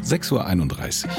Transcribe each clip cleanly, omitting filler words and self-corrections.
6:31 Uhr.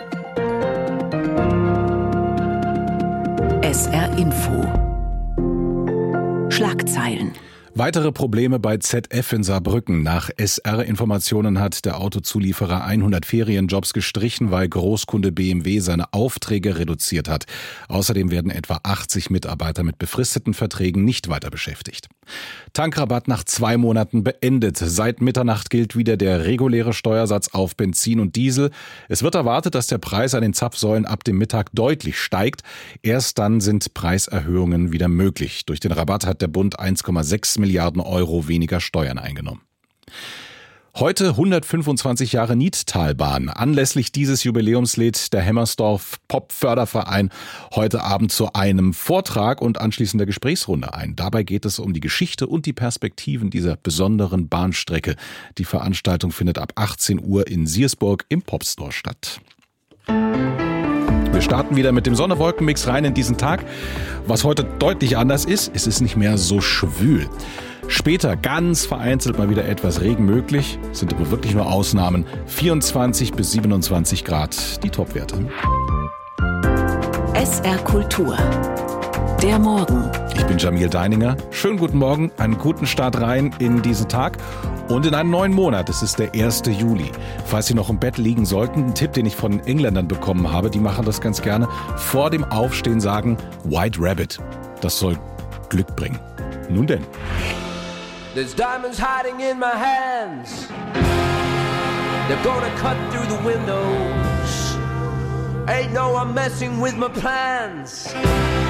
SR Info. Schlagzeilen. Weitere Probleme bei ZF in Saarbrücken. Nach SR-Informationen hat der Autozulieferer 100 Ferienjobs gestrichen, weil Großkunde BMW seine Aufträge reduziert hat. Außerdem werden etwa 80 Mitarbeiter mit befristeten Verträgen nicht weiter beschäftigt. Tankrabatt nach 2 Monaten beendet. Seit Mitternacht gilt wieder der reguläre Steuersatz auf Benzin und Diesel. Es wird erwartet, dass der Preis an den Zapfsäulen ab dem Mittag deutlich steigt. Erst dann sind Preiserhöhungen wieder möglich. Durch den Rabatt hat der Bund 1,6 Milliarden Euro weniger Steuern eingenommen. Heute 125 Jahre Niedtalbahn. Anlässlich dieses Jubiläums lädt der Hemmersdorf Pop-Förderverein heute Abend zu einem Vortrag und anschließender Gesprächsrunde ein. Dabei geht es um die Geschichte und die Perspektiven dieser besonderen Bahnstrecke. Die Veranstaltung findet ab 18 Uhr in Siersburg im Popstore statt. Wir starten wieder mit dem Sonne-Wolken-Mix rein in diesen Tag. Was heute deutlich anders ist, es ist nicht mehr so schwül. Später ganz vereinzelt mal wieder etwas Regen möglich, sind aber wirklich nur Ausnahmen. 24 bis 27 Grad, die Topwerte. SR Kultur. Der Morgen. Ich bin Jamil Deininger. Schönen guten Morgen, einen guten Start rein in diesen Tag und in einen neuen Monat. Es ist der 1. Juli. Falls Sie noch im Bett liegen sollten, ein Tipp, den ich von Engländern bekommen habe, die machen das ganz gerne, vor dem Aufstehen sagen White Rabbit. Das soll Glück bringen. Nun denn. There's diamonds hiding in my hands. They're gonna cut through the windows. Ain't no one messing with my plans.